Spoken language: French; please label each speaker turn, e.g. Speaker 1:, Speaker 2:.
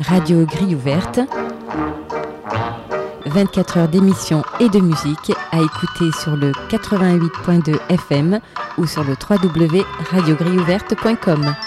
Speaker 1: Radio Grille Ouverte, 24 heures d'émissions et de musique à écouter sur le 88.2 FM ou sur le www.radiogrilleouverte.com.